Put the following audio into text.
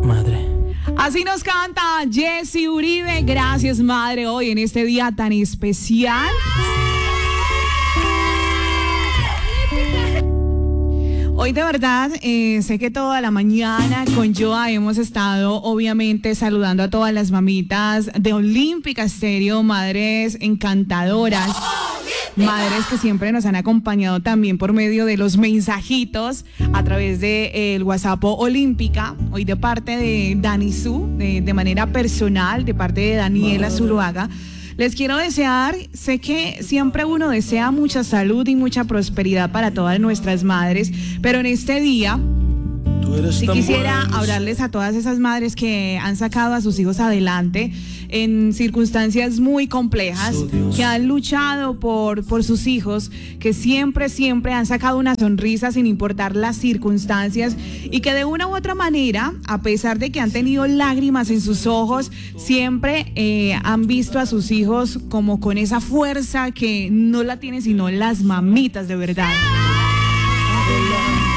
madre. Así nos canta Jessy Uribe. Gracias, madre, hoy en este día tan especial. Hoy de verdad, sé que toda la mañana con Joa hemos estado obviamente saludando a todas las mamitas de Olímpica Estéreo, madres encantadoras, madres que siempre nos han acompañado también por medio de los mensajitos a través del WhatsApp Olímpica. Hoy de parte de Dani Su, de manera personal, de parte de Daniela Zuluaga. Les quiero desear, sé que siempre uno desea mucha salud y mucha prosperidad para todas nuestras madres, pero en este día sí quisiera hablarles a todas esas madres que han sacado a sus hijos adelante en circunstancias muy complejas, que han luchado por sus hijos, que siempre han sacado una sonrisa sin importar las circunstancias y que de una u otra manera, a pesar de que han tenido lágrimas en sus ojos, siempre han visto a sus hijos como con esa fuerza que no la tienen sino las mamitas de verdad.